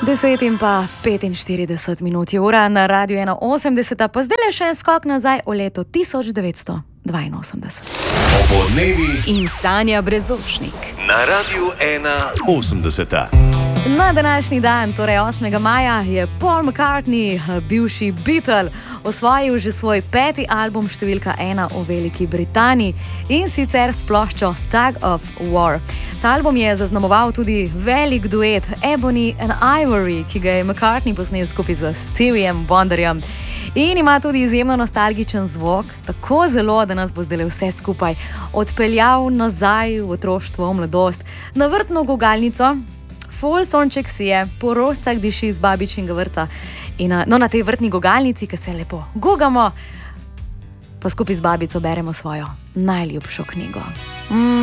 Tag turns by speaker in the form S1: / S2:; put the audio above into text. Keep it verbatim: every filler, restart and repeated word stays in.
S1: Deset in pa petinštirideset minut je ura na Radiu ena osemdeset, pa zdaj le še en skok nazaj v leto tisoč devetsto dvainosemdeset.
S2: Opoldnevi
S3: in Sanja Brezočnik
S2: na Radiu ena osemdeset.
S1: Na današnji dan, torej osmega maja, je Paul McCartney, bivši Beatle, osvojil že svoj peti album številka ena v Veliki Britaniji in sicer s ploščo Tug of War. Ta album je zaznamoval tudi velik duet Ebony and Ivory, ki ga je McCartney posnel skupaj z Steviem Wonderjem. In ima tudi izjemno nostalgičen zvok, tako zelo, da nas bo zdaj vse skupaj odpeljal nazaj v otroštvo, v mladost, na vrtno gugalnico. Ful sonček si je, po rožcah diši iz babičinega vrta. In no, na tej vrtni gugalnici, ki se lepo gugamo, pa skupaj z babico beremo svojo najljubšo knjigo. Mm.